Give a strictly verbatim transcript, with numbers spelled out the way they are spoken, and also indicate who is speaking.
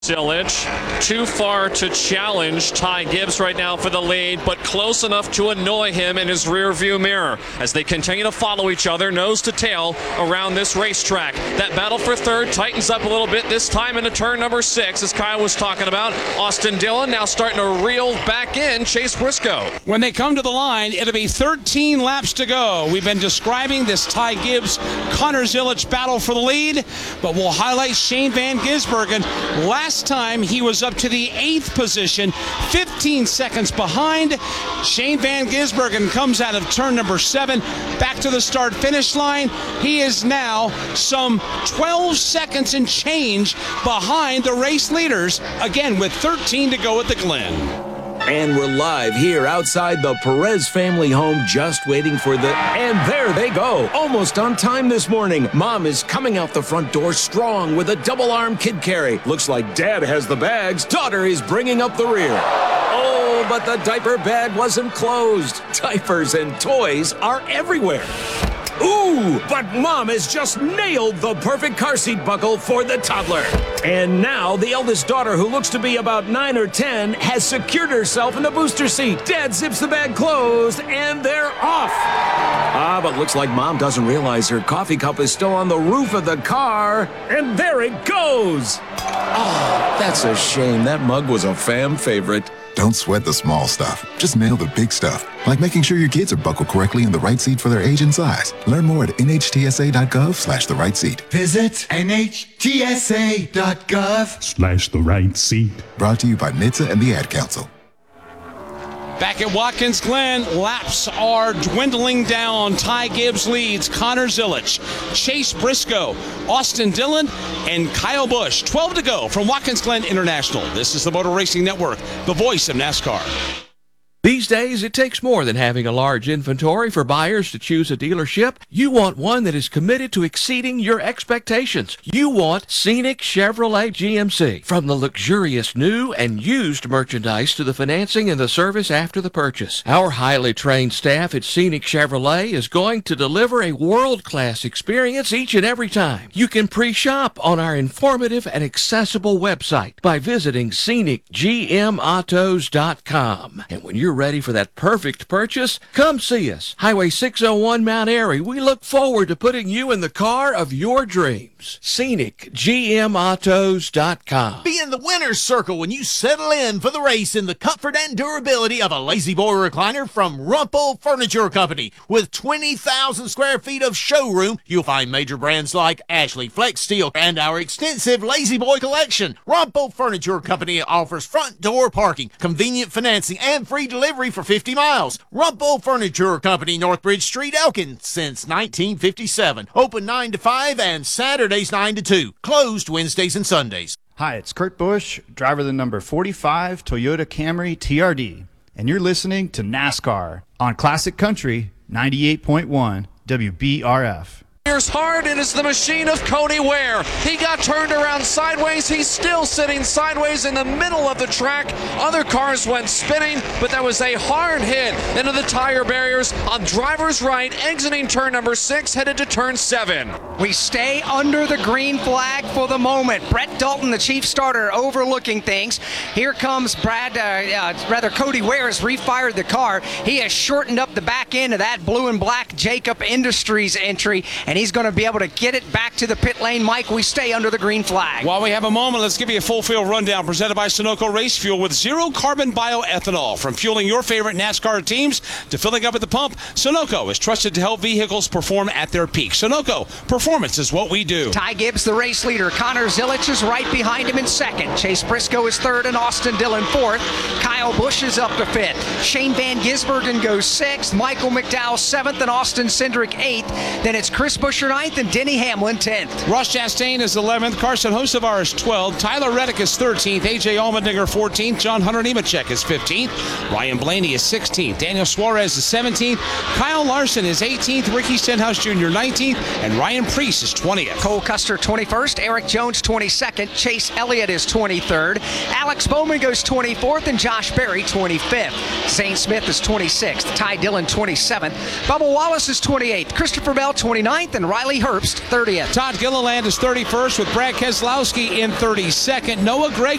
Speaker 1: Zilic, too far to challenge Ty Gibbs right now for the lead, but close enough to annoy him in his rear view mirror as they continue to follow each other nose to tail around this racetrack. That battle for third tightens up a little bit this time into turn number six, as Kyle was talking about. Austin Dillon now starting to reel back in Chase Briscoe.
Speaker 2: When they come to the line, it'll be thirteen laps to go. We've been describing this Ty Gibbs, Connor Zilic battle for the lead, but we'll highlight Shane Van Gisbergen. Last time he was up to the eighth position, fifteen seconds behind. Shane Van Gisbergen comes out of turn number seven, back to the start finish line. He is now some twelve seconds and change behind the race leaders, again with thirteen to go at the Glen.
Speaker 3: And we're live here outside the Perez family home, just waiting for the... And there they go, almost on time this morning. Mom is coming out the front door strong with a double-arm kid carry. Looks like Dad has the bags. Daughter is bringing up the rear. Oh, but the diaper bag wasn't closed. Diapers and toys are everywhere. Ooh, but Mom has just nailed the perfect car seat buckle for the toddler. And now the eldest daughter, who looks to be about nine or ten, has secured herself in the booster seat. Dad zips the bag closed, and they're off. Ah, but looks like Mom doesn't realize her coffee cup is still on the roof of the car. And there it goes. Oh, that's a shame. That mug was a fam favorite.
Speaker 4: Don't sweat the small stuff. Just nail the big stuff, like making sure your kids are buckled correctly in the right seat for their age and size. Learn more at nhtsa.gov slash the right seat.
Speaker 5: Visit nhtsa.gov
Speaker 6: slash the right seat.
Speaker 4: Brought to you by N H T S A and the Ad Council.
Speaker 2: Back at Watkins Glen, laps are dwindling down. Ty Gibbs leads, Connor Zilic, Chase Briscoe, Austin Dillon, and Kyle Busch. twelve to go from Watkins Glen International. This is the Motor Racing Network, the voice of NASCAR.
Speaker 7: These days, it takes more than having a large inventory for buyers to choose a dealership. You want one that is committed to exceeding your expectations. You want Scenic Chevrolet G M C. From the luxurious new and used merchandise to the financing and the service after the purchase, our highly trained staff at Scenic Chevrolet is going to deliver a world-class experience each and every time. You can pre-shop on our informative and accessible website by visiting scenic g m autos dot com. And when you're ready for that perfect purchase, come see us. Highway six oh one, Mount Airy. We look forward to putting you in the car of your dreams. scenic g m autos dot com.
Speaker 8: Be in the winner's circle when you settle in for the race in the comfort and durability of a Lazy Boy recliner from Rumpel Furniture Company. With twenty thousand square feet of showroom, you'll find major brands like Ashley, Flex Steel, and our extensive Lazy Boy collection. Rumpel Furniture Company offers front door parking, convenient financing, and free delivery for fifty miles. Rumpel Furniture Company, Northbridge Street, Elkin, since nineteen fifty-seven. Open nine to five and Saturdays nine to two. Closed Wednesdays and Sundays.
Speaker 9: Hi, it's Kurt Busch, driver of the number forty-five Toyota Camry T R D, and you're listening to NASCAR on Classic Country ninety-eight point one W B R F.
Speaker 1: Here's hard. It is the machine of Cody Ware. He got turned around sideways. He's still sitting sideways in the middle of the track. Other cars went spinning, but that was a hard hit into the tire barriers on driver's right, exiting turn number six, headed to turn seven.
Speaker 10: We stay under the green flag for the moment. Brett Dalton, the chief starter, overlooking things. Here comes Brad, uh, uh, rather Cody Ware has refired the car. He has shortened up the back end of that blue and black Jacob Industries entry, and he's going to be able to get it back to the pit lane. Mike, we stay under the green flag.
Speaker 2: While we have a moment, let's give you a full field rundown presented by Sunoco Race Fuel with zero carbon bioethanol. From fueling your favorite NASCAR teams to filling up at the pump, Sunoco is trusted to help vehicles perform at their peak. Sunoco, performance is what we do.
Speaker 10: Ty Gibbs, the race leader. Connor Zilic is right behind him in second. Chase Briscoe is third and Austin Dillon fourth. Kyle Busch is up to fifth. Shane Van Gisbergen goes sixth. Michael McDowell seventh and Austin Cindric eighth. Then it's Chris Buescher ninth and Denny Hamlin tenth.
Speaker 2: Ross Chastain is eleventh. Carson Hocevar is twelfth. Tyler Reddick is thirteenth. A J Allmendinger fourteenth. John Hunter Nemechek is fifteenth. Ryan Blaney is sixteenth. Daniel Suarez is seventeenth. Kyle Larson is eighteenth. Ricky Stenhouse Junior nineteenth. And Ryan Preece is twentieth.
Speaker 10: Cole Custer twenty-first, Eric Jones twenty-second, Chase Elliott is twenty-third, Alex Bowman goes twenty-fourth, and Josh Berry twenty-fifth. Zane Smith is twenty-sixth, Ty Dillon twenty-seventh, Bubba Wallace is twenty-eighth, Christopher Bell twenty-ninth, and Riley Herbst thirtieth.
Speaker 2: Todd Gilliland is thirty-first with Brad Keselowski in thirty-second. Noah Gragson